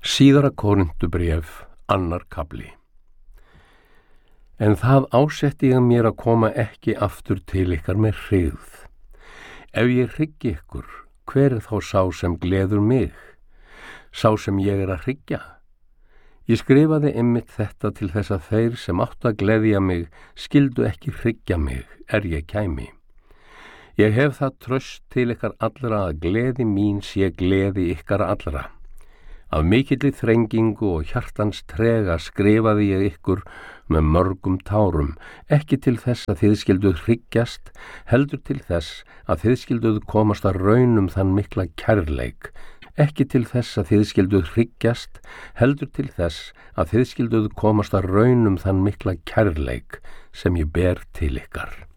Síðara Korintubréf, 2. kafli. En það ásetti ég mér að koma ekki aftur til ykkar með hryggð. Ef ég hryggi ykkur, hver er þá sá sem gleður mig? Sá sem ég er að hryggja? Ég skrifaði einmitt þetta til þess að þeir sem áttu að gleðja mig skyldu ekki hryggja mig, ég kæmi. Ég hef það traust til ykkar allra að gleði mín sé gleði ykkar allra. Af mikilli þrengingu og hjartans trega skrifaði ég ykkur með mörgum tárum, ekki til þess að þið skylduð hryggjast, heldur til þess að þið skylduð komast að raun þann mikla kærleik, ekki til þess að þið skylduð hryggjast, heldur til þess að þið skylduð komast að raun þann mikla kærleik sem ég ber til ykkar.